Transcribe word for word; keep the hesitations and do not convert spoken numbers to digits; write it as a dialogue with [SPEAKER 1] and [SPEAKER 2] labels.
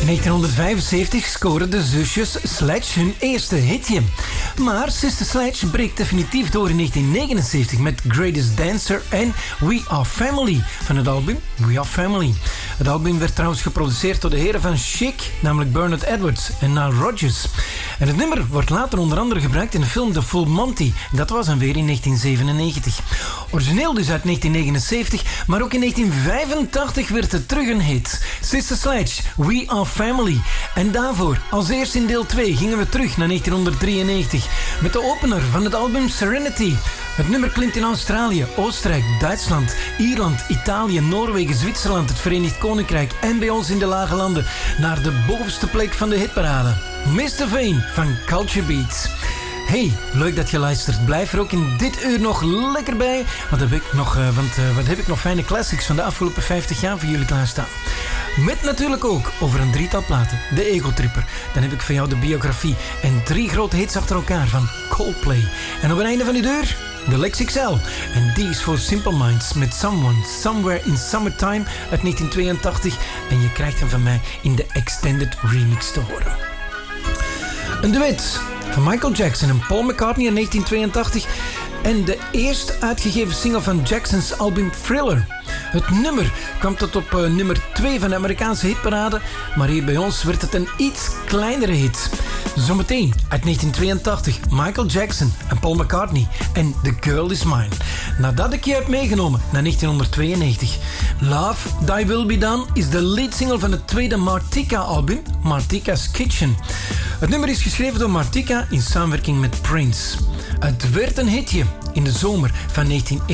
[SPEAKER 1] negentienhonderdvijfenzeventig scoren de zusjes Sledge hun eerste hitje. Maar Sister Sledge breekt definitief door in negentien negenenzeventig met Greatest Dancer en We Are Family van het album We Are Family. Het album werd trouwens geproduceerd door de heren van Chic, namelijk Bernard Edwards en Nile Rodgers. En het nummer wordt later onder andere gebruikt in de film The Full Monty. Dat was dan weer in negentien zevenennegentig. Origineel dus uit negentien negenenzeventig, maar ook in negentien vijfentachtig werd het terug een hit. Sister Sledge, We Are Family. En daarvoor, als eerst in deel twee, gingen we terug naar negentienhonderddrieënnegentig met de opener van het album Serenity. Het nummer klinkt in Australië, Oostenrijk, Duitsland, Ierland, Italië, Noorwegen, Zwitserland, het Verenigd Koninkrijk en bij ons in de lage landen naar de bovenste plek van de hitparade. mister Vane van Culture Beats. Hey, leuk dat je luistert. Blijf er ook in dit uur nog lekker bij. Wat heb ik nog, uh, want uh, wat heb ik nog fijne classics van de afgelopen vijftig jaar voor jullie klaarstaan. Met natuurlijk ook over een drietal platen. De Ego Tripper. Dan heb ik van jou de biografie. En drie grote hits achter elkaar van Coldplay. En op het einde van die deur, de Lex X L. En die is voor Simple Minds met Someone, Somewhere in Summertime uit negentien tweeëntachtig. En je krijgt hem van mij in de Extended Remix te horen. Een duet van Michael Jackson en Paul McCartney in negentien tweeëntachtig en de eerst uitgegeven single van Jacksons album Thriller. Het nummer kwam tot op uh, nummer twee van de Amerikaanse hitparade, maar hier bij ons werd het een iets kleinere hit. Zometeen uit negentien tweeëntachtig Michael Jackson en Paul McCartney en The Girl Is Mine. Nadat ik je heb meegenomen naar negentienhonderdtweeënnegentig. Love, Thy Will Be Done is de leadsingle van het tweede Martika-album, Martika's Kitchen. Het nummer is geschreven door Martika in samenwerking met Prince. Het werd een hitje in de zomer van negentien